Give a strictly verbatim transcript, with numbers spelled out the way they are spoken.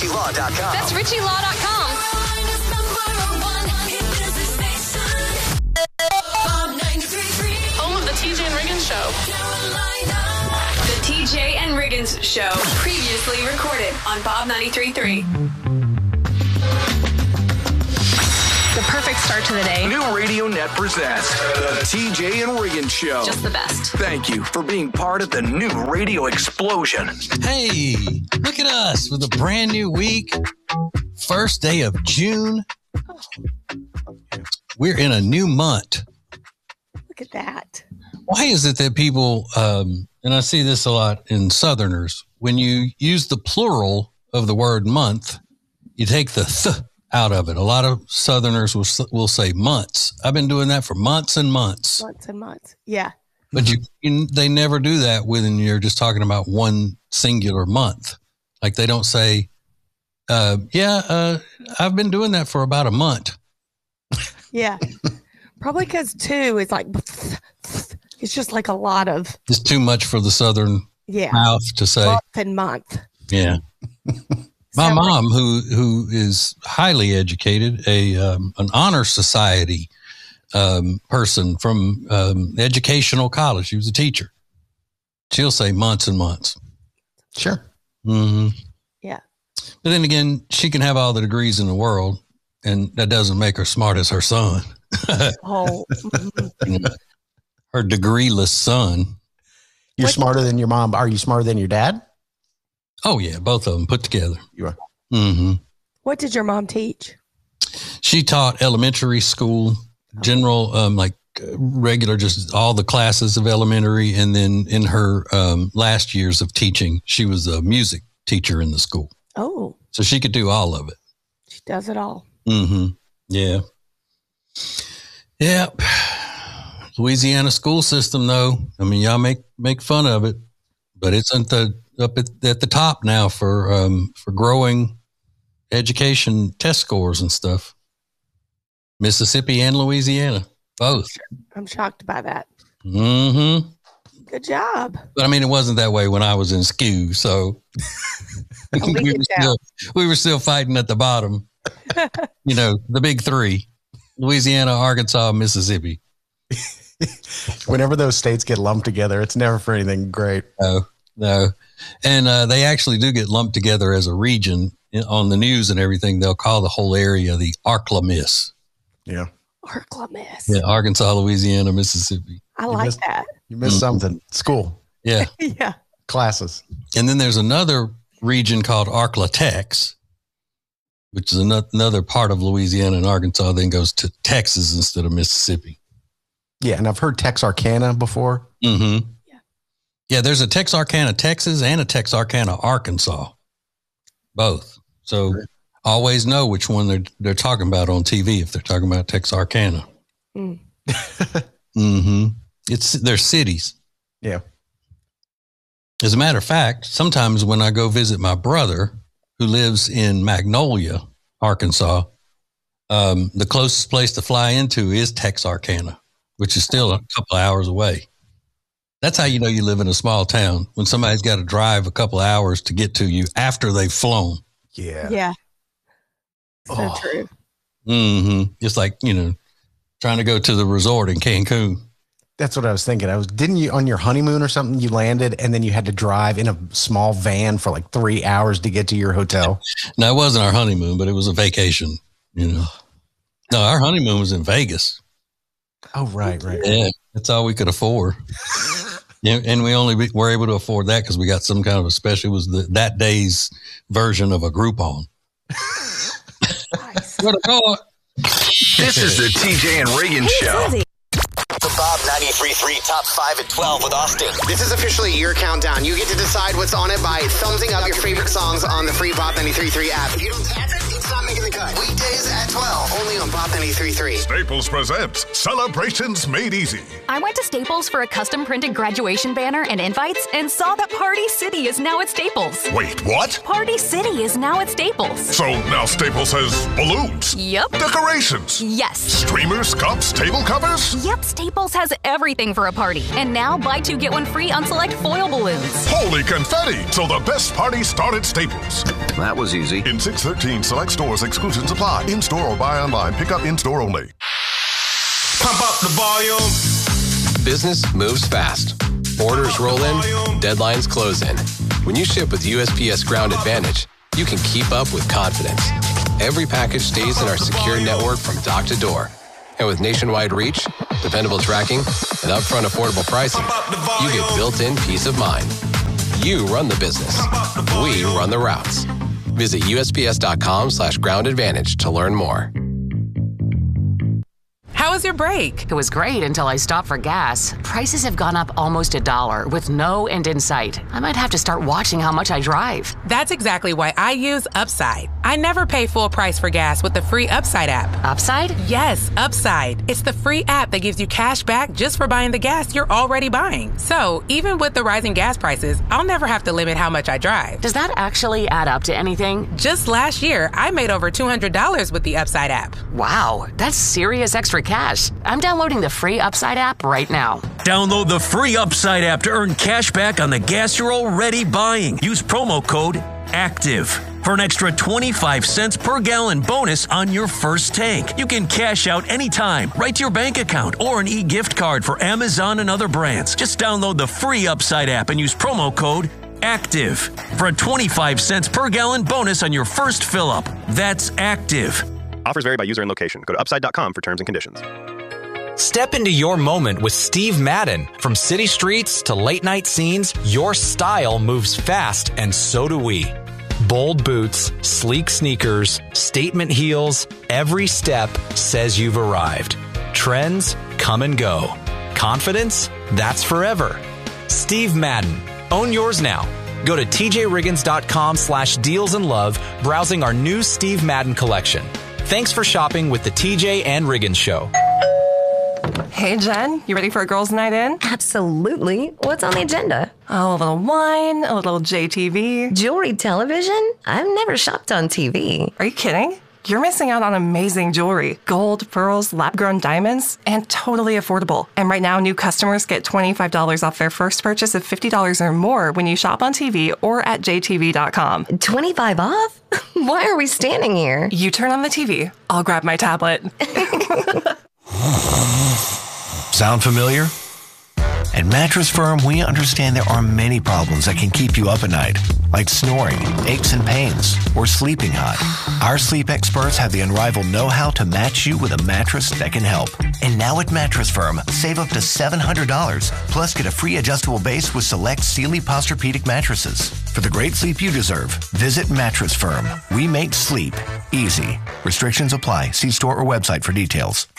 Richie Law dot com. That's Richie Law dot com. Home of the T J and Riggins Show. The T J and Riggins Show. Previously recorded on Bob ninety-three point three. The perfect start to the day. New Radio Net presents the T J and Riggins Show. Just the best. Thank you for being part of the new radio explosion. Hey, look at us with a brand new week. First day of June. We're in a new month. Look at that. Why is it that people, um, and I see this a lot in Southerners, when you use the plural of the word month, you take the th out of it. A lot of Southerners will, will say months. I've been doing that for months and months. Months and months. Yeah. But you, you they never do that when you're just talking about one singular month. Like they don't say, uh, yeah, uh, I've been doing that for about a month. Yeah. Probably because two is like, it's just like a lot of. It's too much for the Southern yeah. mouth to say. Month and month. Yeah. My mom, who who is highly educated, a um, an honor society um, person from um, educational college. She was a teacher. She'll say months and months. Sure. Mm-hmm. Yeah. But then again, she can have all the degrees in the world, and that doesn't make her smart as her son. Oh. Her degreeless son. You're What- smarter than your mom. Are you smarter than your dad? Oh, yeah, both of them put together. You are. Mm-hmm. What did your mom teach? She taught elementary school, general, um, like uh, regular, just all the classes of elementary. And then in her um, last years of teaching, she was a music teacher in the school. Oh, So she could do all of it. she does it all. Mm-hmm. Yeah. Yep. Louisiana school system, though. I mean, y'all make, make fun of it, but it's at the, up at, at the top now for um, for growing education test scores and stuff. Mississippi and Louisiana, both. I'm shocked by that. Mm-hmm. Good job. But I mean, it wasn't that way when I was in S C U, so I'll leave we, it were down. still, we were still fighting at the bottom. You know, the big three: Louisiana, Arkansas, Mississippi. Whenever those states get lumped together, it's never for anything great. No, no. And uh, they actually do get lumped together as a region on the news and everything. They'll call the whole area the Arklamis. Yeah. Arklamis. Yeah, Arkansas, Louisiana, Mississippi. I like missed- that. You missed Mm-hmm. something. School, Yeah. Yeah. classes. And then there's another region called Arklatex, which is ano- another part of Louisiana and Arkansas, then goes to Texas instead of Mississippi. Yeah, and I've heard Texarkana before. Mm-hmm. Yeah. Yeah, there's a Texarkana, Texas, and a Texarkana, Arkansas. Both. So Great. always know which one they're they're talking about on T V if they're talking about Texarkana. Mm. Mm-hmm. It's they're cities. Yeah. As a matter of fact, sometimes when I go visit my brother who lives in Magnolia, Arkansas, um, the closest place to fly into is Texarkana, which is still a couple of hours away. That's how you know you live in a small town, when somebody's got to drive a couple of hours to get to you after they've flown. Yeah. Yeah. So Oh. true. Mm-hmm. Just like, you know, trying to go to the resort in Cancun. That's what I was thinking. I was, didn't you on your honeymoon or something, you landed and then you had to drive in a small van for like three hours to get to your hotel? Now, it wasn't our honeymoon, but it was a vacation, you know. No, our honeymoon was in Vegas. Oh, right, right. Yeah, that's all we could afford. Yeah, and we only be- were able to afford that because we got some kind of a special. It was the, that day's version of a Groupon. Nice. What a call. This is the T J and Riggins Show. Susie. The Bob ninety-three point three Top five at twelve with Austin. This is officially your countdown. You get to decide what's on it by thumbsing up your favorite songs on the free Bob ninety-three point three app. If you don't tap it, it's not making the cut. Weekdays at twelve, only on Bob ninety-three point three. Staples presents Celebrations Made Easy. I went to Staples for a custom printed graduation banner and invites and saw that Party City is now at Staples. Wait, what? Party City is now at Staples. So now Staples has balloons, Yep. decorations, Yes. streamers, cups, table covers? Yep, Staples Staples has everything for a party. And now, buy two, get one free on select foil balloons. Holy confetti! So the best party started at Staples. That was easy. In six thirteen select stores, exclusions apply. In-store or buy online. Pick up in-store only. Pump up the volume. Business moves fast. Orders roll in, deadlines close in. When you ship with U S P S Ground Advantage, you can keep up with confidence. Every package stays in our secure network from dock to door. And with nationwide reach, dependable tracking, and upfront affordable pricing, you get built-in peace of mind. You run the business. We run the routes. Visit USPS.com slash ground advantage to learn more. How was your break? It was great until I stopped for gas. Prices have gone up almost a dollar with no end in sight. I might have to start watching how much I drive. That's exactly why I use Upside. I never pay full price for gas with the free Upside app. Upside? Yes, Upside. It's the free app that gives you cash back just for buying the gas you're already buying. So even with the rising gas prices, I'll never have to limit how much I drive. Does that actually add up to anything? Just last year, I made over two hundred dollars with the Upside app. Wow, that's serious extra cash. I'm downloading the free Upside app right now. Download the free Upside app to earn cash back on the gas you're already buying. Use promo code ACTIVE for an extra twenty-five cents per gallon bonus on your first tank. You can cash out anytime, right to your bank account, or an e-gift card for Amazon and other brands. Just download the free Upside app and use promo code ACTIVE for a twenty-five cents per gallon bonus on your first fill-up. That's ACTIVE. Offers vary by user and location. Go to upside dot com for terms and conditions. Step into your moment with Steve Madden. From city streets to late night scenes, your style moves fast, and so do we. Bold boots, sleek sneakers, statement heels, every step says you've arrived. Trends come and go. Confidence? That's forever. Steve Madden. Own yours now. Go to tjriggins.com slash deals and love, browsing our new Steve Madden collection. Thanks for shopping with the T J and Riggins Show. Hey, Jen, you ready for a girls' night in? Absolutely. What's on the agenda? Oh, a little wine, a little J T V. Jewelry television? I've never shopped on T V. Are you kidding? You're missing out on amazing jewelry. Gold, pearls, lab-grown diamonds, and totally affordable. And right now, new customers get twenty-five dollars off their first purchase of fifty dollars or more when you shop on T V or at j t v dot com. twenty-five off? Why are we standing here? You turn on the T V. I'll grab my tablet. Sound familiar? At Mattress Firm, we understand there are many problems that can keep you up at night, like snoring, aches and pains, or sleeping hot. Our sleep experts have the unrivaled know-how to match you with a mattress that can help. And now at Mattress Firm, save up to seven hundred dollars, plus get a free adjustable base with select Sealy Posturepedic mattresses. For the great sleep you deserve, visit Mattress Firm. We make sleep easy. Restrictions apply. See store or website for details.